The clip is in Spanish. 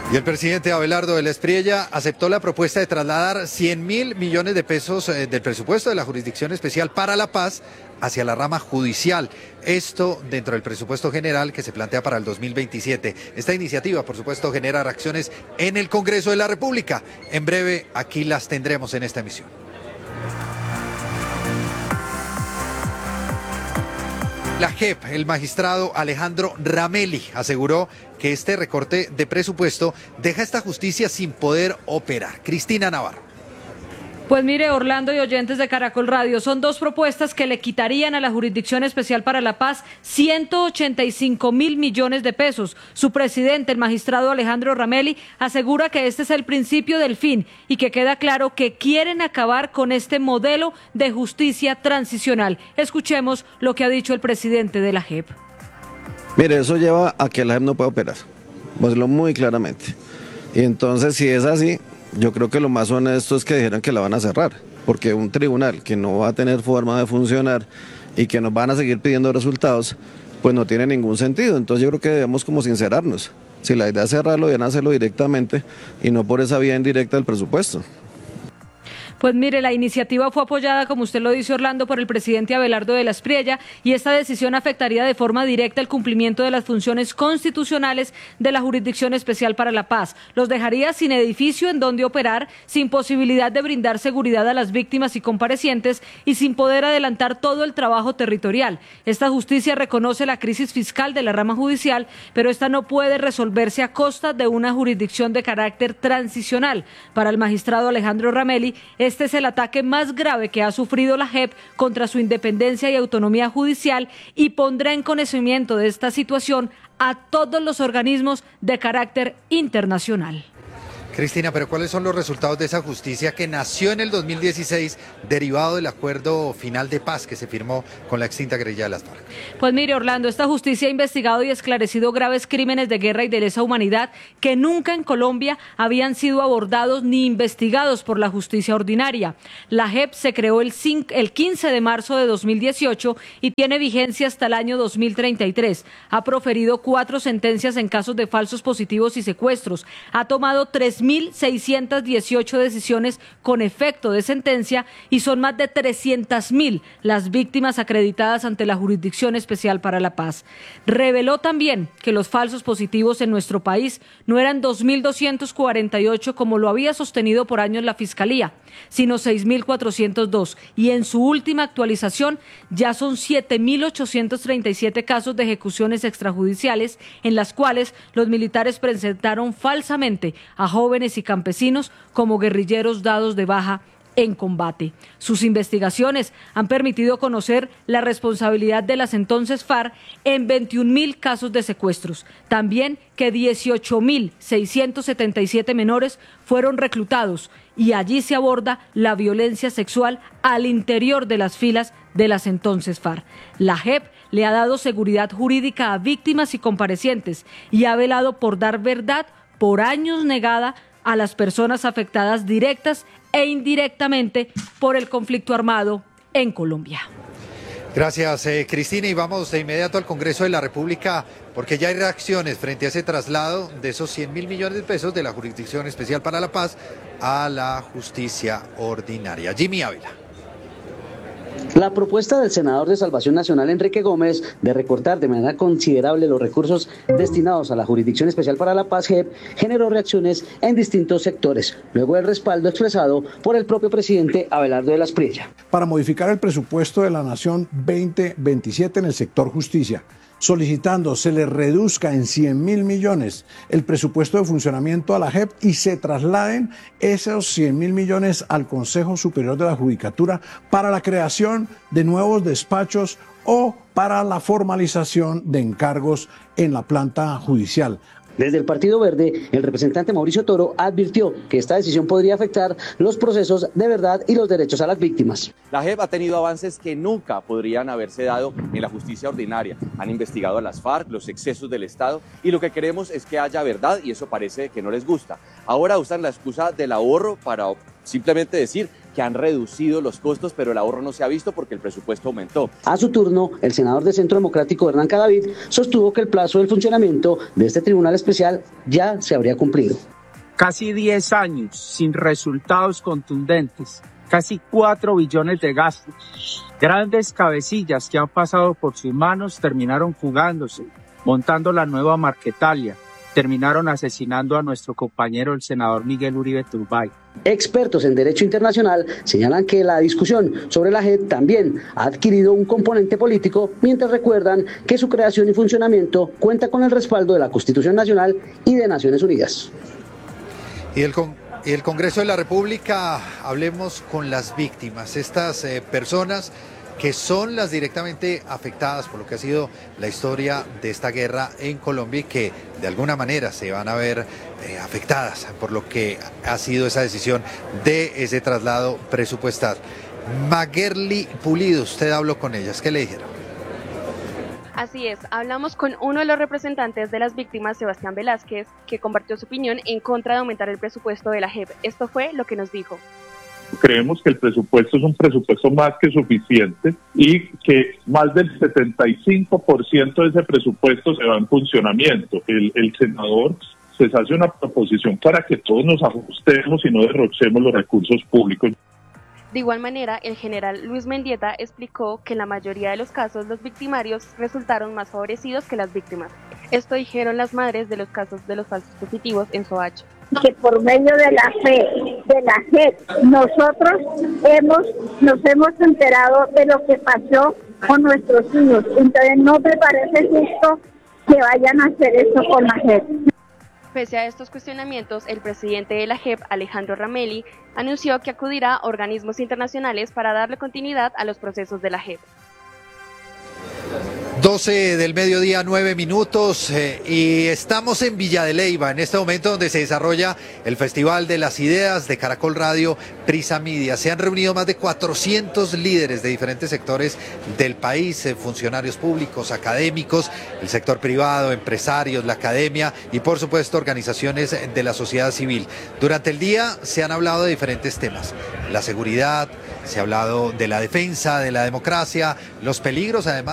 Y el presidente Abelardo de la Espriella aceptó la propuesta de trasladar 100.000 millones de pesos del presupuesto de la Jurisdicción Especial para la Paz hacia la rama judicial. Esto dentro del presupuesto general que se plantea para el 2027. Esta iniciativa, por supuesto, genera reacciones en el Congreso de la República. En breve, aquí las tendremos en esta emisión. La JEP, el magistrado Alejandro Ramelli, aseguró que este recorte de presupuesto deja a esta justicia sin poder operar. Cristina Navarro. Pues mire, Orlando y oyentes de Caracol Radio, son dos propuestas que le quitarían a la Jurisdicción Especial para la Paz 185.000 millones de pesos. Su presidente, el magistrado Alejandro Ramelli, asegura que este es el principio del fin y que queda claro que quieren acabar con este modelo de justicia transicional. Escuchemos lo que ha dicho el presidente de la JEP. Mire, eso lleva a que la JEP no pueda operar, voy a decirlo muy claramente. Y entonces, si es así, yo creo que lo más honesto es que dijeran que la van a cerrar, porque un tribunal que no va a tener forma de funcionar y que nos van a seguir pidiendo resultados, pues no tiene ningún sentido. Entonces yo creo que debemos como sincerarnos. Si la idea es cerrarlo, deben hacerlo directamente y no por esa vía indirecta del presupuesto. Pues mire, la iniciativa fue apoyada, como usted lo dice, Orlando, por el presidente Abelardo de la Espriella, y esta decisión afectaría de forma directa el cumplimiento de las funciones constitucionales de la Jurisdicción Especial para la Paz. Los dejaría sin edificio en donde operar, sin posibilidad de brindar seguridad a las víctimas y comparecientes y sin poder adelantar todo el trabajo territorial. Esta justicia reconoce la crisis fiscal de la rama judicial, pero esta no puede resolverse a costa de una jurisdicción de carácter transicional. Para el magistrado Alejandro Ramelli, este es el ataque más grave que ha sufrido la JEP contra su independencia y autonomía judicial y pondrá en conocimiento de esta situación a todos los organismos de carácter internacional. Cristina, pero ¿cuáles son los resultados de esa justicia que nació en el 2016 derivado del acuerdo final de paz que se firmó con la extinta guerrilla de las FARC? Pues mire, Orlando, esta justicia ha investigado y esclarecido graves crímenes de guerra y de lesa humanidad que nunca en Colombia habían sido abordados ni investigados por la justicia ordinaria. La JEP se creó el 15 de marzo de 2018 y tiene vigencia hasta el año 2033. Ha proferido 4 sentencias en casos de falsos positivos y secuestros. Ha tomado 3.618 decisiones con efecto de sentencia y son más de 300.000 las víctimas acreditadas ante la Jurisdicción Especial para la Paz. Reveló también que los falsos positivos en nuestro país no eran 2.248 como lo había sostenido por años la Fiscalía, sino 6.402 y en su última actualización ya son 7.837 casos de ejecuciones extrajudiciales en las cuales los militares presentaron falsamente a jóvenes y campesinos como guerrilleros dados de baja en combate. Sus investigaciones han permitido conocer la responsabilidad de las entonces FARC en 21.000 casos de secuestros. También que 18.677 menores fueron reclutados y allí se aborda la violencia sexual al interior de las filas de las entonces FARC. La JEP le ha dado seguridad jurídica a víctimas y comparecientes y ha velado por dar verdad por años negada a las personas afectadas directas e indirectamente por el conflicto armado en Colombia. Gracias, Cristina, y vamos de inmediato al Congreso de la República porque ya hay reacciones frente a ese traslado de esos 100.000 millones de pesos de la Jurisdicción Especial para la Paz a la justicia ordinaria. Jimmy Ávila. La propuesta del senador de Salvación Nacional, Enrique Gómez, de recortar de manera considerable los recursos destinados a la Jurisdicción Especial para la Paz, JEP, generó reacciones en distintos sectores, luego del respaldo expresado por el propio presidente Abelardo de la Espriella. Para modificar el presupuesto de la Nación 2027 en el sector justicia, solicitando se le reduzca en 100.000 millones el presupuesto de funcionamiento a la JEP y se trasladen esos 100.000 millones al Consejo Superior de la Judicatura para la creación de nuevos despachos o para la formalización de encargos en la planta judicial. Desde el Partido Verde, el representante Mauricio Toro advirtió que esta decisión podría afectar los procesos de verdad y los derechos a las víctimas. La JEP ha tenido avances que nunca podrían haberse dado en la justicia ordinaria. Han investigado a las FARC, los excesos del Estado, y lo que queremos es que haya verdad, y eso parece que no les gusta. Ahora usan la excusa del ahorro para simplemente decir que han reducido los costos, pero el ahorro no se ha visto porque el presupuesto aumentó. A su turno, el senador de Centro Democrático Hernán Cadavid sostuvo que el plazo del funcionamiento de este tribunal especial ya se habría cumplido. Casi 10 años sin resultados contundentes, casi 4 billones de gastos. Grandes cabecillas que han pasado por sus manos terminaron fugándose, montando la nueva Marquetalia. Terminaron asesinando a nuestro compañero el senador Miguel Uribe Turbay. Expertos en derecho internacional señalan que la discusión sobre la JEP también ha adquirido un componente político, mientras recuerdan que su creación y funcionamiento cuenta con el respaldo de la Constitución Nacional y de Naciones Unidas. Y el Congreso de la República, hablemos con las víctimas, estas personas que son las directamente afectadas por lo que ha sido la historia de esta guerra en Colombia y que de alguna manera se van a ver afectadas por lo que ha sido esa decisión de ese traslado presupuestal. Maguerli Pulido, usted habló con ellas, ¿qué le dijeron? Así es, hablamos con uno de los representantes de las víctimas, Sebastián Velázquez, que compartió su opinión en contra de aumentar el presupuesto de la JEP. Esto fue lo que nos dijo. Creemos que el presupuesto es un presupuesto más que suficiente y que más del 75% de ese presupuesto se va en funcionamiento. El senador se hace una proposición para que todos nos ajustemos y no derrochemos los recursos públicos. De igual manera, el general Luis Mendieta explicó que en la mayoría de los casos los victimarios resultaron más favorecidos que las víctimas. Esto dijeron las madres de los casos de los falsos positivos en Soacha. Que por medio de la fe, de la JEP, nosotros nos hemos enterado de lo que pasó con nuestros hijos. Entonces no me parece justo que vayan a hacer eso con la JEP. Pese a estos cuestionamientos, el presidente de la JEP, Alejandro Ramelli, anunció que acudirá a organismos internacionales para darle continuidad a los procesos de la JEP. 12 del mediodía, 9 minutos, y estamos en Villa de Leyva, en este momento donde se desarrolla el Festival de las Ideas de Caracol Radio, Prisa Media. Se han reunido más de 400 líderes de diferentes sectores del país, funcionarios públicos, académicos, el sector privado, empresarios, la academia y por supuesto organizaciones de la sociedad civil. Durante el día se han hablado de diferentes temas, la seguridad, se ha hablado de la defensa, de la democracia, los peligros además